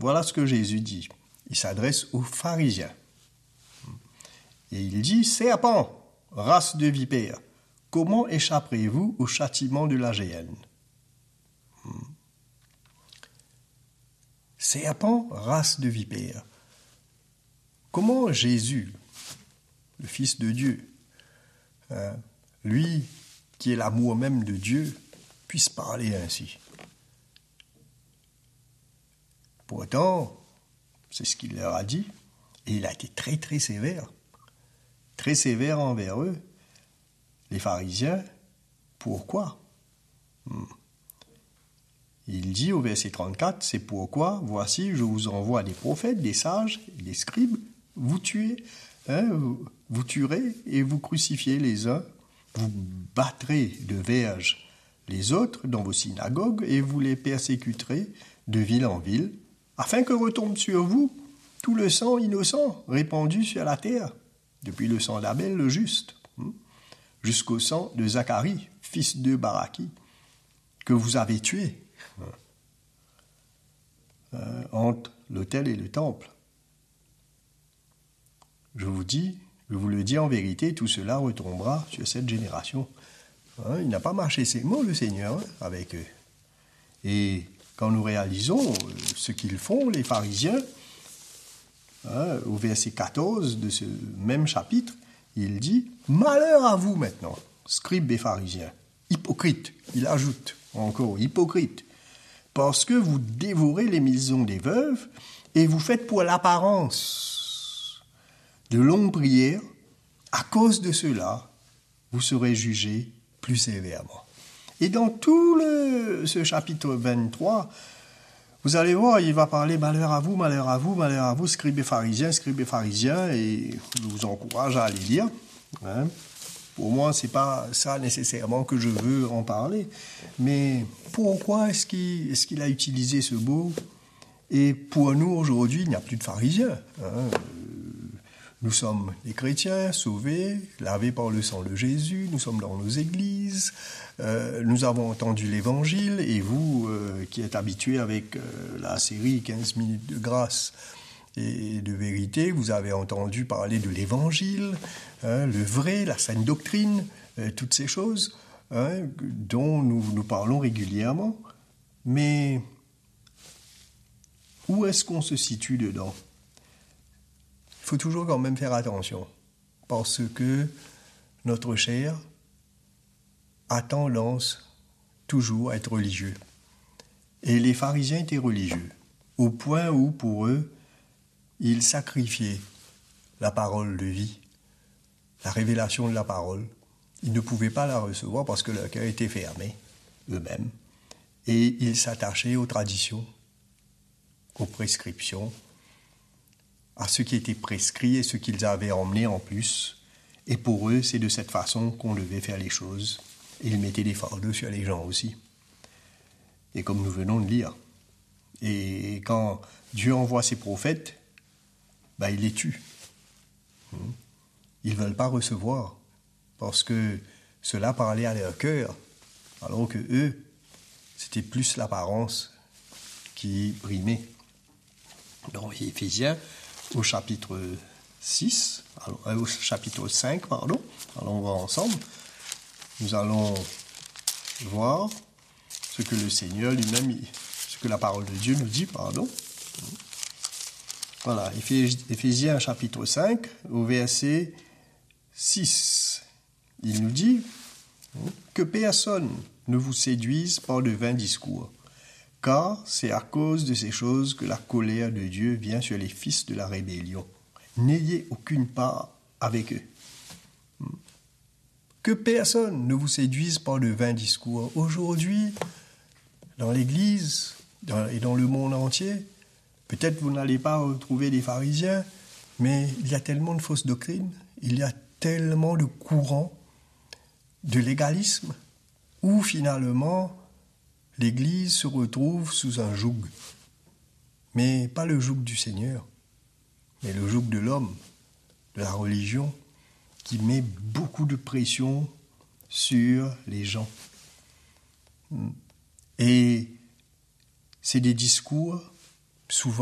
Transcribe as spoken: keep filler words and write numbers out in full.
voilà ce que Jésus dit. Il s'adresse aux pharisiens. Et il dit, « Serpent, race de vipères, comment échapperez-vous au châtiment de la géhenne ?» Serpent, race de vipères. Comment Jésus, le Fils de Dieu, hein, lui qui est l'amour même de Dieu, puisse parler ainsi? Pourtant, c'est ce qu'il leur a dit, et il a été très très sévère, très sévère envers eux, les pharisiens. Pourquoi ? hmm. Il dit au verset trente-quatre, « C'est pourquoi, voici, je vous envoie des prophètes, des sages, des scribes, vous tuez, hein, vous, vous tuerez et vous crucifiez les uns, vous battrez de verges les autres dans vos synagogues et vous les persécuterez de ville en ville, afin que retombe sur vous tout le sang innocent répandu sur la terre, depuis le sang d'Abel le juste, hein, jusqu'au sang de Zacharie, fils de Barachi, que vous avez tué, Euh, entre l'autel et le temple. Je vous dis, je vous le dis en vérité, tout cela retombera sur cette génération. » Hein, il n'a pas marché ses mots, le Seigneur, hein, avec eux. Et quand nous réalisons ce qu'ils font, les pharisiens, hein, au verset quatorze de ce même chapitre, il dit « Malheur à vous maintenant, scribes et pharisiens, hypocrites », il ajoute encore « hypocrites ». Parce que vous dévorez les maisons des veuves et vous faites pour l'apparence de longues prières, à cause de cela, vous serez jugés plus sévèrement. Et dans tout le, ce chapitre vingt-trois, vous allez voir, il va parler malheur à vous, malheur à vous, malheur à vous, scribes et pharisiens, scribes et pharisiens, et je vous encourage à aller lire. Hein. Pour moi, ce n'est pas ça nécessairement que je veux en parler. Mais pourquoi est-ce qu'il, est-ce qu'il a utilisé ce mot ? Et pour nous, aujourd'hui, il n'y a plus de pharisiens. Hein. Nous sommes des chrétiens sauvés, lavés par le sang de Jésus, nous sommes dans nos églises, euh, nous avons entendu l'évangile, et vous, euh, qui êtes habitués avec euh, la série quinze minutes de grâce et de vérité, vous avez entendu parler de l'évangile, hein, le vrai, la saine doctrine, euh, toutes ces choses hein, dont nous, nous parlons régulièrement. Mais où est-ce qu'on se situe dedans ? Il faut toujours quand même faire attention, parce que notre chair a tendance toujours à être religieux. Et les pharisiens étaient religieux, au point où, pour eux, ils sacrifiaient la parole de vie, la révélation de la parole. Ils ne pouvaient pas la recevoir parce que leur cœur était fermé, eux-mêmes. Et ils s'attachaient aux traditions, aux prescriptions, à ce qui était prescrit et ce qu'ils avaient emmené en plus. Et pour eux, c'est de cette façon qu'on devait faire les choses. Et ils mettaient des fardeaux sur les gens aussi. Et comme nous venons de lire. Et quand Dieu envoie ses prophètes, ben, il les tue. Ils ne veulent pas recevoir, parce que cela parlait à leur cœur, alors que eux, c'était plus l'apparence qui primait. Dans Éphésiens, au chapitre six, alors, euh, au chapitre cinq, pardon, allons voir ensemble, nous allons voir ce que le Seigneur lui-même, ce que la parole de Dieu nous dit, pardon. Voilà, Éphésiens chapitre cinq, au verset six, il nous dit « Que personne ne vous séduise par de vains discours, car c'est à cause de ces choses que la colère de Dieu vient sur les fils de la rébellion. N'ayez aucune part avec eux. » Que personne ne vous séduise par de vains discours. Aujourd'hui, dans l'Église dans, et dans le monde entier, peut-être vous n'allez pas retrouver des pharisiens, mais il y a tellement de fausses doctrines, il y a tellement de courants de légalisme, où finalement l'Église se retrouve sous un joug. Mais pas le joug du Seigneur, mais le joug de l'homme, de la religion, qui met beaucoup de pression sur les gens. Et c'est des discours souvent